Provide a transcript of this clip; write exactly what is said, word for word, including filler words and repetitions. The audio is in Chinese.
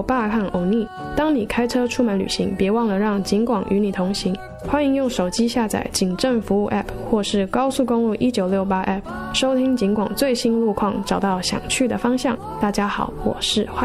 欧巴和欧尼。当你开车出门旅行，别忘了让警广与你同行。欢迎用手机下载警政服务 App 或是高速公路一九六八 App， 收听警广最新路况，找到想去的方向。大家好，我是坏